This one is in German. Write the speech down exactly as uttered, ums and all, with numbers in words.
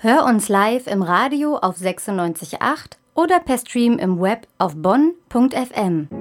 Hör uns live im Radio auf sechsundneunzig Komma acht oder per Stream im Web auf bonn punkt f m.